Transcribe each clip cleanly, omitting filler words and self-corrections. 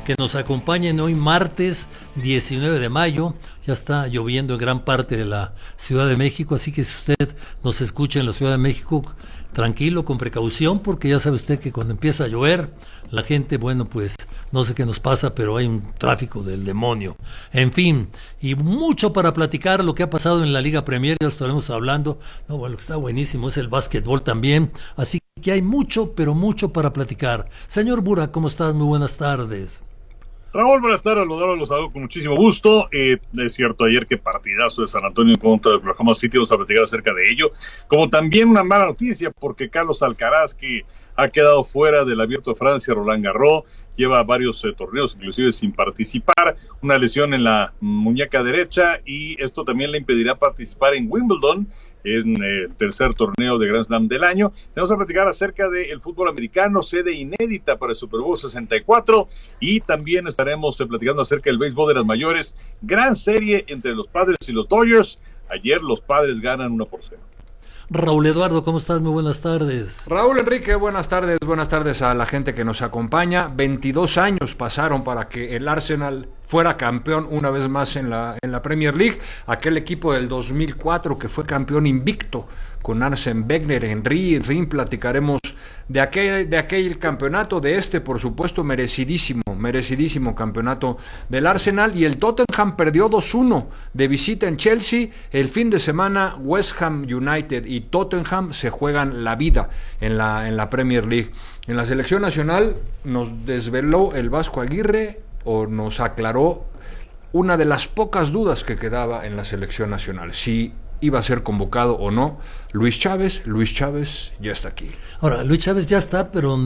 que nos acompañen hoy martes 19 de mayo. Ya está lloviendo en gran parte de la Ciudad de México, así que si usted nos escucha en la Ciudad de México, tranquilo, con precaución, porque ya sabe usted que cuando empieza a llover, la gente, bueno, pues no sé qué nos pasa, pero hay un tráfico del demonio. En fin, y mucho para platicar lo que ha pasado en la Liga Premier, ya lo estaremos hablando. No, bueno, lo que está buenísimo es el básquetbol también, así que hay mucho, pero mucho para platicar. Señor Burak, ¿cómo estás? Muy buenas tardes. Raúl, buenas tardes, los saludo con muchísimo gusto. Es cierto, ayer que partidazo de San Antonio contra el Oklahoma City, vamos a platicar acerca de ello. Como también una mala noticia, porque Carlos Alcaraz, que ha quedado fuera del Abierto de Francia, Roland Garros, lleva varios torneos, inclusive sin participar, una lesión en la muñeca derecha, y esto también le impedirá participar en Wimbledon, en el tercer torneo de Grand Slam del año. Vamos a platicar acerca del fútbol americano, sede inédita para el Super Bowl 64, y también estaremos platicando acerca del béisbol de las mayores, gran serie entre los Padres y los Dodgers. Ayer los Padres ganan 1-0. Raúl Eduardo, ¿cómo estás? Muy buenas tardes. Raúl Enrique, buenas tardes a la gente que nos acompaña. 22 años pasaron para que el Arsenal fuera campeón una vez más en la Premier League. Aquel equipo del 2004 que fue campeón invicto con Arsene Wenger, Henry, en fin, platicaremos de aquel campeonato, de por supuesto, merecidísimo campeonato del Arsenal. Y el Tottenham perdió 2-1 de visita en Chelsea. El fin de semana West Ham United y Tottenham se juegan la vida en la Premier League. En la selección nacional nos desveló el Vasco Aguirre, o nos aclaró una de las pocas dudas que quedaba en la selección nacional, si iba a ser convocado o no Luis Chávez ya está aquí. Ahora, Luis Chávez ya está, pero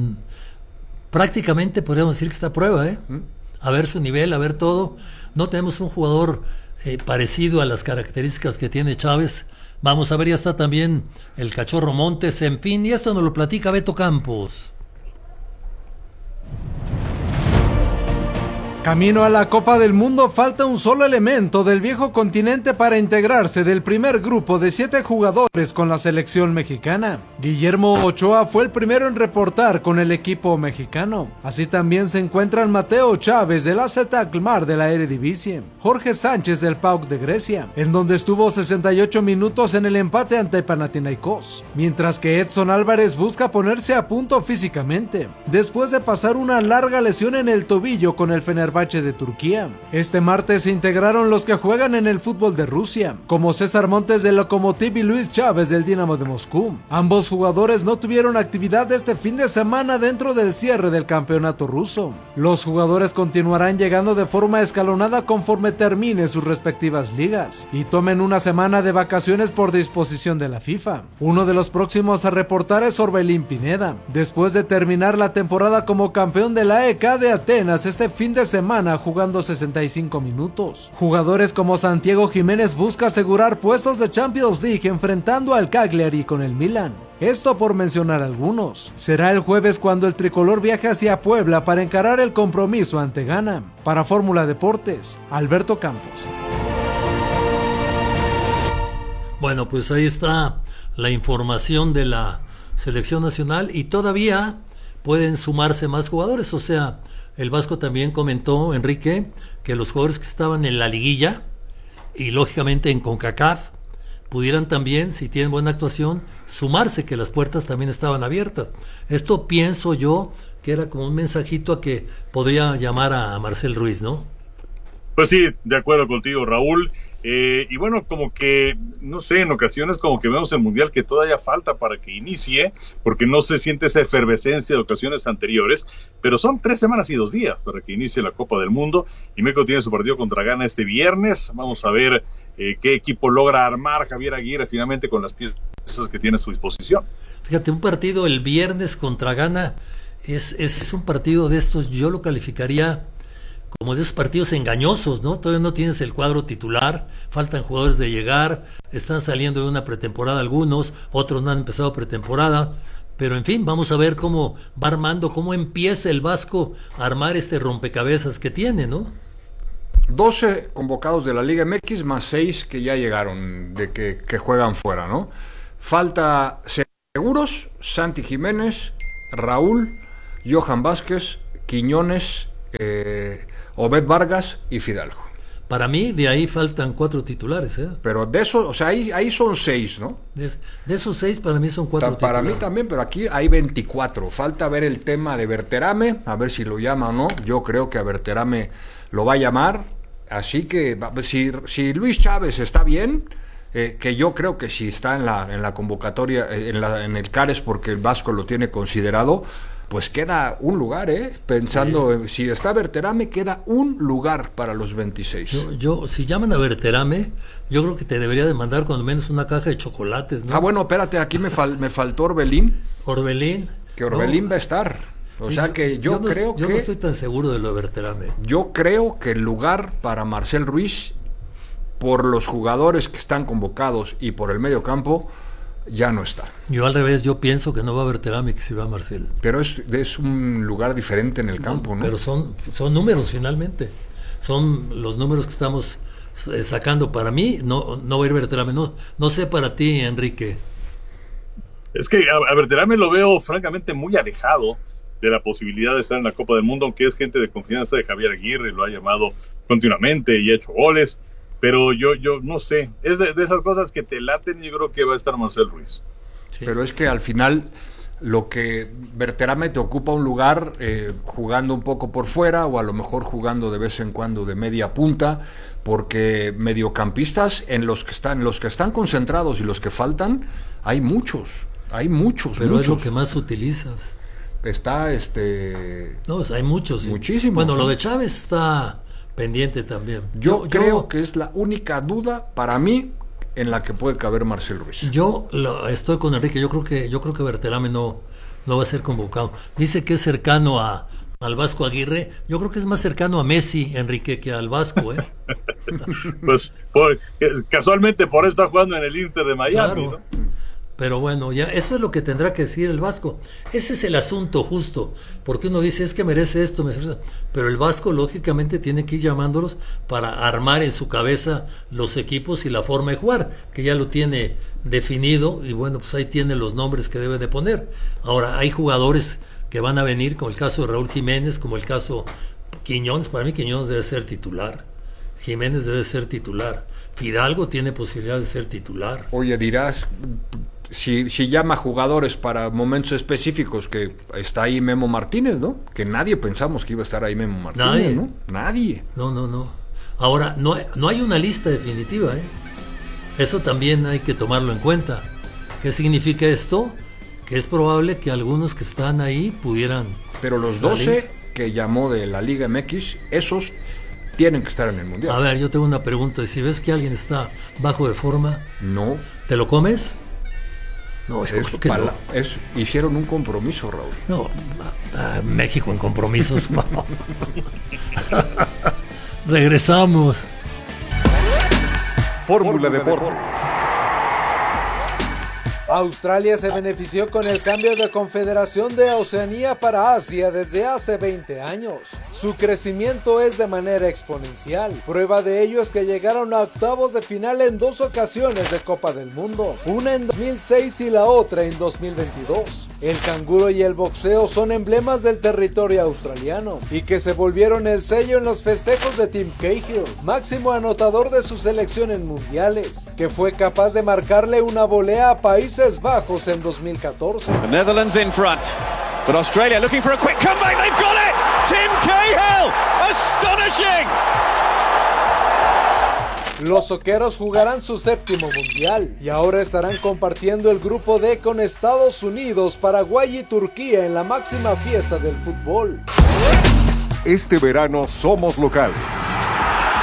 prácticamente podríamos decir que está a prueba, a ver su nivel, a ver todo. No tenemos un jugador parecido a las características que tiene Chávez. Vamos a ver, ya está también el Cachorro Montes, en fin, y esto nos lo platica Beto Campos. Camino a la Copa del Mundo, falta un solo elemento del viejo continente para integrarse del primer grupo de 7 jugadores con la selección mexicana. Guillermo Ochoa fue el primero en reportar con el equipo mexicano. Así también se encuentran Mateo Chávez del AZ Alkmaar de la Eredivisie, Jorge Sánchez del PAOK de Grecia, en donde estuvo 68 minutos en el empate ante Panathinaikos, mientras que Edson Álvarez busca ponerse a punto físicamente, después de pasar una larga lesión en el tobillo con el Fenerbahce de Turquía. Este martes se integraron los que juegan en el fútbol de Rusia, como César Montes del Lokomotiv y Luis Chávez del Dinamo de Moscú. Ambos jugadores no tuvieron actividad este fin de semana dentro del cierre del campeonato ruso. Los jugadores continuarán llegando de forma escalonada conforme termine sus respectivas ligas y tomen una semana de vacaciones por disposición de la FIFA. Uno de los próximos a reportar es Orbelín Pineda, después de terminar la temporada como campeón de la AEK de Atenas este fin de semana jugando 65 minutos. Jugadores como Santiago Jiménez busca asegurar puestos de Champions League enfrentando al Cagliari con el Milan. Esto por mencionar algunos. Será el jueves cuando el tricolor viaje hacia Puebla para encarar el compromiso ante Ghana. Para Fórmula Deportes, Alberto Campos. Bueno, pues ahí está la información de la selección nacional y todavía pueden sumarse más jugadores, o sea, el Vasco también comentó, Enrique, que los jugadores que estaban en la liguilla y lógicamente en CONCACAF pudieran también, si tienen buena actuación, sumarse, que las puertas también estaban abiertas. Esto pienso yo que era como un mensajito a que podría llamar a Marcel Ruiz, ¿no? Pues sí, de acuerdo contigo, Raúl. Y bueno, como que, no sé, en ocasiones como que vemos el Mundial que todavía falta para que inicie, porque no se siente esa efervescencia de ocasiones anteriores, pero son 3 semanas y 2 días para que inicie la Copa del Mundo, y México tiene su partido contra Ghana este viernes. Vamos a ver qué equipo logra armar Javier Aguirre finalmente con las piezas que tiene a su disposición. Fíjate, un partido el viernes contra Ghana es un partido de estos, yo lo calificaría como de esos partidos engañosos, ¿no? Todavía no tienes el cuadro titular, faltan jugadores de llegar, están saliendo de una pretemporada algunos, otros no han empezado pretemporada, pero en fin, vamos a ver cómo va armando, cómo empieza el Vasco a armar este rompecabezas que tiene, ¿no? 12 convocados de la Liga MX más 6 que ya llegaron, de que juegan fuera, ¿no? Falta seguros, Santi Jiménez, Raúl, Johan Vázquez, Quiñones Obed Vargas y Fidalgo. Para mí, de ahí faltan 4 titulares, ¿eh? Pero de eso, o sea, ahí son 6, ¿no? De esos 6, para mí son 4 titulares. Para mí también, pero aquí hay 24. Falta ver el tema de Berterame, a ver si lo llama o no. Yo creo que a Berterame lo va a llamar. Así que si Luis Chávez está bien, que yo creo que si está en la convocatoria, en el CARES, porque el Vasco lo tiene considerado, pues queda un lugar, pensando, si está Berterame, queda un lugar para los 26. Si llaman a Berterame, yo creo que te debería de mandar cuando menos una caja de chocolates, ¿no? Bueno, espérate, aquí me faltó Orbelín. Orbelín. Que Orbelín va a estar. O sea que yo creo que... Yo no estoy tan seguro de lo de Berterame. Yo creo que el lugar para Marcel Ruiz, por los jugadores que están convocados y por el medio campo, ya no está. Yo al revés, yo pienso que no va a Berterame, que sí va Marcel. Pero es un lugar diferente en el campo, ¿no? Pero son números finalmente. Son los números que estamos sacando. Para mí no va a ir Berterame. No sé para ti, Enrique. Es que a Berterame lo veo francamente muy alejado de la posibilidad de estar en la Copa del Mundo, aunque es gente de confianza de Javier Aguirre, lo ha llamado continuamente y ha hecho goles. Pero yo no sé, es de esas cosas que te laten, y yo creo que va a estar Marcel Ruiz. Sí. Pero es que al final lo que Berterame te ocupa un lugar jugando un poco por fuera, o a lo mejor jugando de vez en cuando de media punta, porque mediocampistas en los que están concentrados y los que faltan, hay muchos. Pero es lo que más utilizas. Está No, hay muchos. Muchísimos. Bueno, lo de Chávez está pendiente también. Yo creo que es la única duda para mí en la que puede caber Marcel Ruiz. Yo estoy con Enrique. Yo creo que Berterame no va a ser convocado. Dice que es cercano al Vasco Aguirre. Yo creo que es más cercano a Messi, Enrique, que al Vasco, Pues casualmente por él está jugando en el Inter de Miami, claro. ¿no? Pero bueno, ya eso es lo que tendrá que decir el Vasco. Ese es el asunto justo, porque uno dice, es que merece esto, pero el Vasco lógicamente tiene que ir llamándolos para armar en su cabeza los equipos y la forma de jugar, que ya lo tiene definido, y bueno, pues ahí tiene los nombres que debe de poner. Ahora, hay jugadores que van a venir, como el caso de Raúl Jiménez, como el caso Quiñones. Para mí Quiñones debe ser titular, Jiménez debe ser titular, Fidalgo tiene posibilidad de ser titular. Oye, dirás... Si llama jugadores para momentos específicos, que está ahí Memo Martínez, ¿no? Que nadie pensamos que iba a estar ahí Memo Martínez, ¿no? Nadie. No. Ahora, no hay una lista definitiva, ¿eh? Eso también hay que tomarlo en cuenta. ¿Qué significa esto? Que es probable que algunos que están ahí pudieran... Pero los 12 que llamó de la Liga MX, esos tienen que estar en el Mundial. A ver, yo tengo una pregunta. Si ves que alguien está bajo de forma... No. ¿Te lo comes? No, yo creo que no. Hicieron un compromiso, Raúl. No, México en compromisos. Regresamos. Fórmula Deportes. Australia se benefició con el cambio de confederación de Oceanía para Asia desde hace 20 años. Su crecimiento es de manera exponencial. Prueba de ello es que llegaron a octavos de final en 2 ocasiones de Copa del Mundo, una en 2006 y la otra en 2022. El canguro y el boxeo son emblemas del territorio australiano y que se volvieron el sello en los festejos de Tim Cahill, máximo anotador de su selección en mundiales, que fue capaz de marcarle una volea a Países Bajos en 2014. The Netherlands in front, but Australia looking for a quick comeback. They've got it. Tim Cahill, astonishing. Los soqueros jugarán su 7º mundial y ahora estarán compartiendo el grupo D con Estados Unidos, Paraguay y Turquía en la máxima fiesta del fútbol. Este verano somos locales.